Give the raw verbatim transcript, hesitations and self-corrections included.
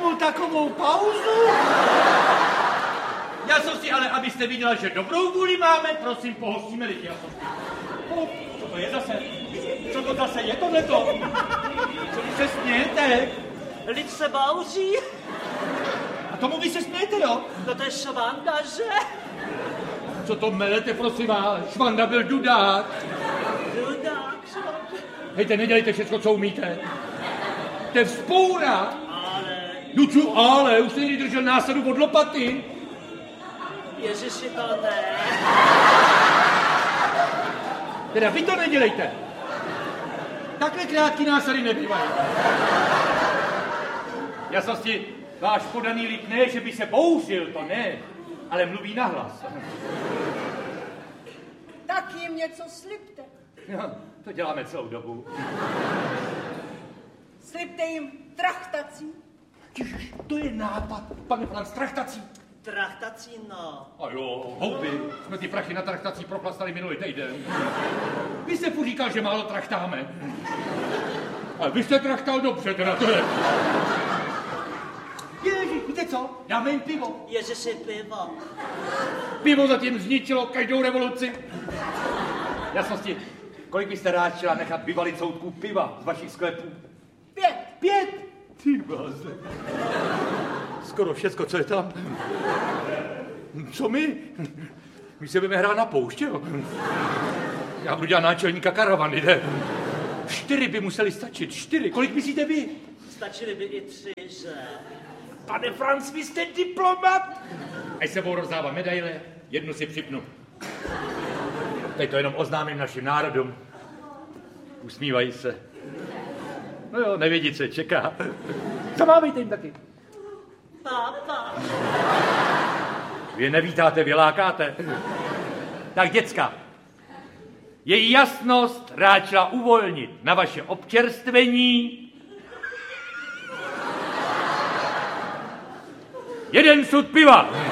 mu takovou pauzu? Já jsem si ale, abyste viděla, že dobrou vůli máme, prosím, pohostíme lidi. Já jsem... oh, co to je zase? Co to zase je tohleto? Co vy se smějete? Lid se bouří. A tomu vy se smějete, jo? No to je Švanda, že? Co to melete, prosím vás? Švanda byl dudák. Dudák, Švanda. Hejte, nedělejte všechno, co umíte. To je vzpoura. Ale... No co ale? Už jste někdy držel násadu od lopaty. Ježiši, to ne. Teda vy to nedělejte. Takhle krátký násady nebývají. Jasnosti, váš podaný lid ne, že by se bouřil, to ne, ale mluví nahlas. Tak jim něco slibte. No, to děláme celou dobu. Slibte jim trachtací. Ježiš, to je nápad, pane Franc, trachtací. Trachtací, no. A jo, houby, jsme ty prachy na trachtací proplastali minulý týden. Vy jste furt říkal, že málo trachtáme. Ale vy jste trachtal dobře, teda to je. Ježiš, víte co? Dáme jim pivo. Ježiši, pivo. Pivo zatím zničilo každou revoluci. Jasnosti, kolik byste rád chtěla nechat vyvalit soudků piva z vašich sklepů? Pět. Pět? Ty báze. Skoro všecko, co je tam. Co my? My se budeme hrát na pouště, jo? Já budu dělat náčelníka karavany, ne? Čtyři by museli stačit, čtyři. Kolik myslíte vy? Stačili by i tři, že? Pane Franc, vy jste diplomat? Až se budou rozdávat medaile, jednu si připnu. Teď to jenom oznámím našim národům. Usmívají se. No jo, nevědí, co je čeká. Zamávejte jim taky. Pápa. Vy nevítáte, vy lákáte. Tak, děcka, její jasnost ráčila uvolnit na vaše občerstvení jeden sud piva.